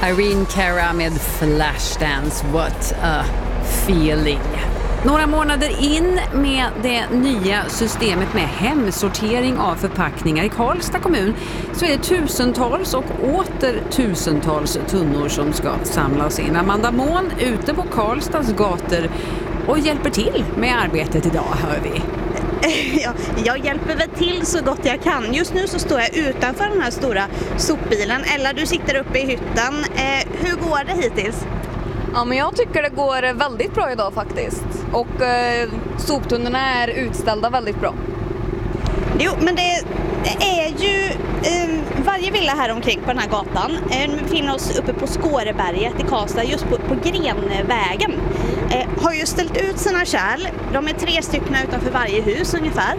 Irene Cara med Flashdance, What a feeling. Några månader in med det nya systemet med hemsortering av förpackningar i Karlstad kommun så är det tusentals och åter tusentals tunnor som ska samlas in. Amanda Mån ute på Karlstads gator och hjälper till med arbetet idag, hör vi. Ja, jag hjälper väl till så gott jag kan. Just nu så står jag utanför den här stora sopbilen. Ella, du sitter uppe i hytten. Hur går det hittills? Ja, men jag tycker det går väldigt bra idag faktiskt. Och soptunnorna är utställda väldigt bra. Jo, men det är ju varje villa här omkring på den här gatan. Nu befinner oss uppe på Skåreberget i Karlstad, just på Grenvägen. Har ju ställt ut sina kärl. De är 3 stycken utanför varje hus ungefär.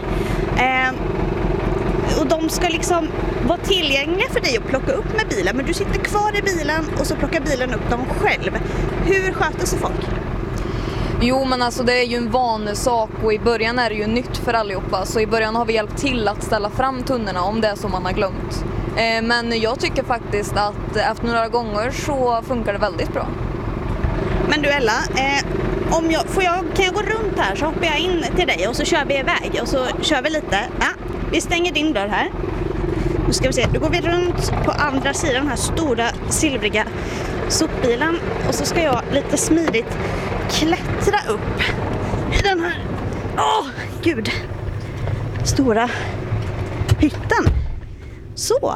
Och de ska liksom vara tillgängliga för dig att plocka upp med bilen. Men du sitter kvar i bilen och så plockar bilen upp dem själv. Hur sköter sig folk? Jo, men alltså det är ju en vanesak och i början är det ju nytt för allihopa. Så i början har vi hjälpt till att ställa fram tunnorna om det är som man har glömt. Men jag tycker faktiskt att efter några gånger så funkar det väldigt bra. Men du Ella, kan jag gå runt här så hoppar jag in till dig och så kör vi iväg och så kör vi lite. Ja, vi stänger din dörr här. Nu ska vi se, då går vi runt på andra sidan den här stora silvriga sopbilen och så ska jag lite smidigt klättra upp i den här, gud, stora hytten. Så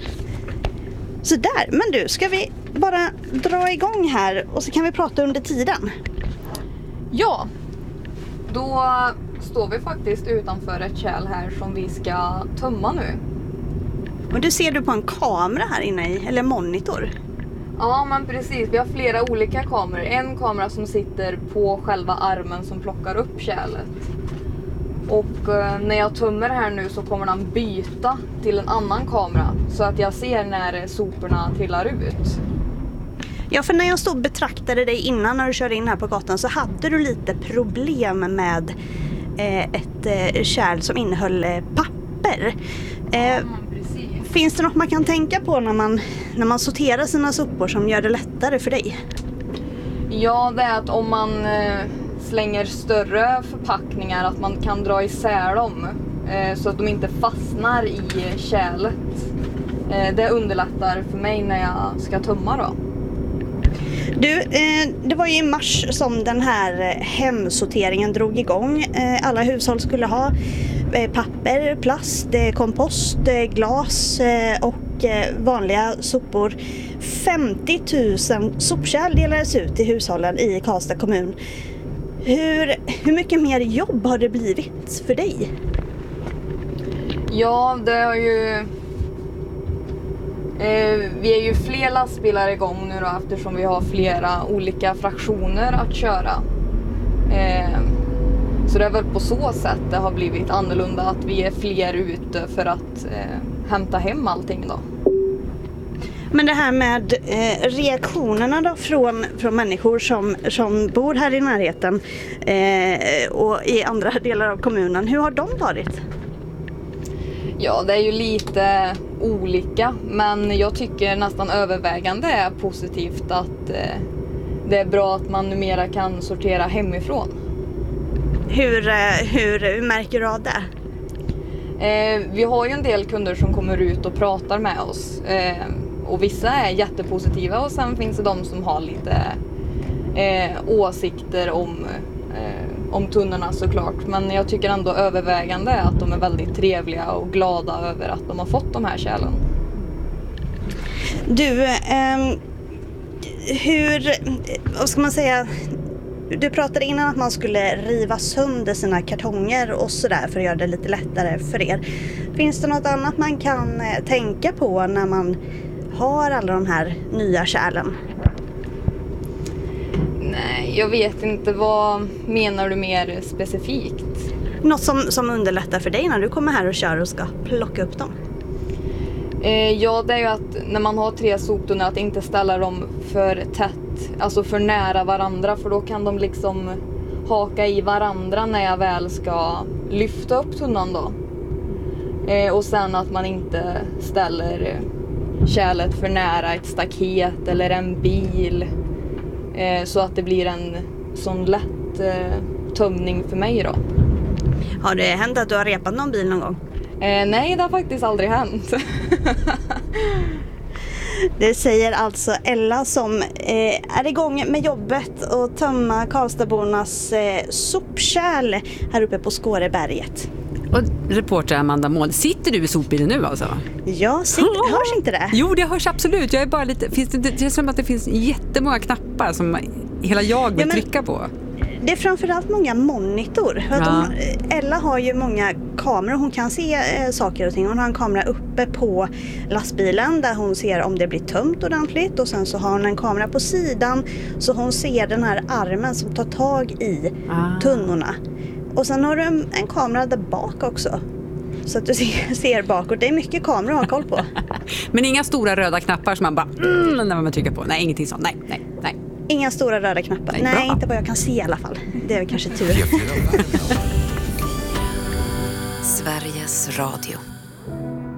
där, men du, ska vi bara dra igång här och så kan vi prata under tiden. Ja, då står vi faktiskt utanför ett kärl här som vi ska tömma nu. Och du ser på en kamera här inne i, eller monitor. Ja, men precis. Vi har flera olika kameror. En kamera som sitter på själva armen som plockar upp kärlet. Och när jag tömmer här nu så kommer den byta till en annan kamera så att jag ser när soporna trillar ut. Ja, för när jag stod och betraktade dig innan när du körde in här på gatan så hade du lite problem med ett kärl som innehöll papper. Finns det något man kan tänka på när man sorterar sina sopor som gör det lättare för dig? Ja, det är att om man slänger större förpackningar att man kan dra isär dem så att de inte fastnar i kärlet. Det underlättar för mig när jag ska tömma då. Du, det var ju i mars som den här hemsorteringen drog igång. Alla hushåll skulle ha papper, plast, kompost, glas och vanliga sopor. 50 000 sopkärl delades ut i hushållen i Karlstad kommun. Hur mycket mer jobb har det blivit för dig? Ja, det har ju... vi är ju fler lastbilar igång nu då, eftersom vi har flera olika fraktioner att köra. Så det är väl på så sätt det har blivit annorlunda att vi är fler ute för att hämta hem allting då. Men det här med reaktionerna då från människor som bor här i närheten och i andra delar av kommunen, hur har de varit? Ja, det är ju lite olika, men jag tycker nästan övervägande är positivt att det är bra att man numera kan sortera hemifrån. Hur märker du av det? Vi har ju en del kunder som kommer ut och pratar med oss och vissa är jättepositiva och sen finns det de som har lite åsikter om tunnorna såklart, men jag tycker ändå övervägande att de är väldigt trevliga och glada över att de har fått de här kärlen. Du, vad ska man säga, du pratade innan att man skulle riva sönder sina kartonger och sådär för att göra det lite lättare för er. Finns det något annat man kan tänka på när man har alla de här nya kärlen? Nej, jag vet inte. Vad menar du mer specifikt? Något som underlättar för dig när du kommer här och kör och ska plocka upp dem? Ja, det är ju att när man har 3 soptunnor att inte ställa dem för tätt, alltså för nära varandra, för då kan de liksom haka i varandra när jag väl ska lyfta upp tunnan då. Och sen att man inte ställer kärlet för nära ett staket eller en bil. Så att det blir en sån lätt tömning för mig då. Har det hänt att du har repat någon bil någon gång? Nej, det har faktiskt aldrig hänt. Det säger alltså Ella som är igång med jobbet och tömma Karlstadbornas sopkärl här uppe på Skåreberget. Och reporter Amanda Mål, sitter du i sopbilen nu alltså? Ja, hörs inte det? Jo, det hörs absolut. Jag är bara lite, det är som att det finns jättemånga knappar som hela jag vill trycka på. Det är framförallt många monitor. Ella har ju många kameror. Hon kan se saker och ting. Hon har en kamera uppe på lastbilen där hon ser om det blir tömt ordentligt. Och sen så har hon en kamera på sidan så hon ser den här armen som tar tag i tunnorna. Och sen har du en kamera där bak också. Så att du ser bakåt. Det är mycket kameror att ha koll på. Men inga stora röda knappar som man bara när man trycker på. Nej, ingenting sånt. Nej. Inga stora röda knappar. Nej, inte vad jag kan se i alla fall. Det är väl kanske tur. Sveriges Radio.